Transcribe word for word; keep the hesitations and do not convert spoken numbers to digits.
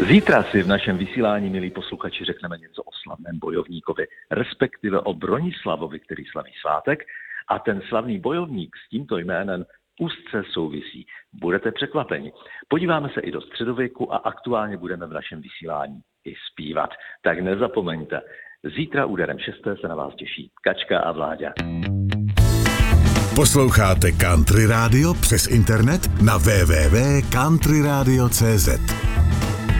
Zítra si v našem vysílání, milí posluchači, řekneme něco o slavném bojovníkovi, respektive o Bronislavovi, který slaví svátek, a ten slavný bojovník s tímto jménem úzce souvisí. Budete překvapeni. Podíváme se i do středověku a aktuálně budeme v našem vysílání i zpívat. Tak nezapomeňte, zítra úderem šesté se na vás těší Kačka a Vláďa. Posloucháte Country Radio přes internet na w w w tečka country radio tečka c z.